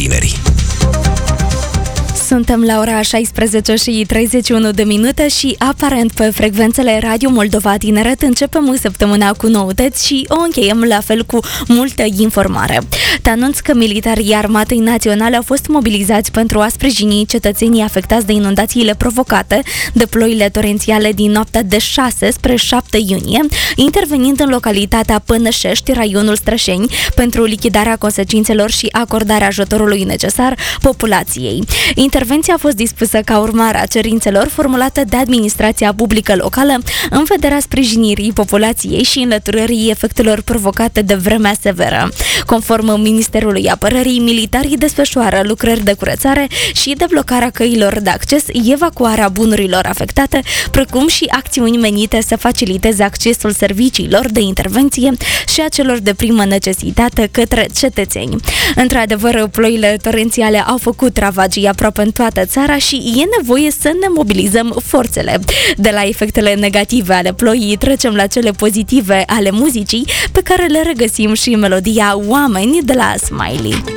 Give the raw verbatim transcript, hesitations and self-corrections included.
vineri. Suntem la ora șaisprezece și treizeci și unu de minute și aparent pe frecvențele Radio Moldova Tineret începem săptămâna cu noutăți și o încheiem la fel cu multă informare. Te anunț că militarii Armatei Naționale au fost mobilizați pentru a sprijini cetățenii afectați de inundațiile provocate de ploile torențiale din noaptea de șase spre șapte iunie, intervenind în localitatea Pănășești, raionul Strășeni, pentru lichidarea consecințelor și acordarea ajutorului necesar populației. Intervenția a fost dispusă ca urmare a cerințelor formulate de administrația publică locală în vederea sprijinirii populației și înlăturării efectelor provocate de vremea severă. Conform Ministerului Apărării, militarii desfășoară lucrări de curățare și deblocarea căilor de acces, evacuarea bunurilor afectate, precum și acțiuni menite să faciliteze accesul serviciilor de intervenție și a celor de primă necesitate către cetățeni. Într-adevăr, ploile torențiale au făcut ravagii aproape în toată țara și e nevoie să ne mobilizăm forțele. De la efectele negative ale ploii trecem la cele pozitive ale muzicii, pe care le regăsim și în melodia Oameni de la Smiley.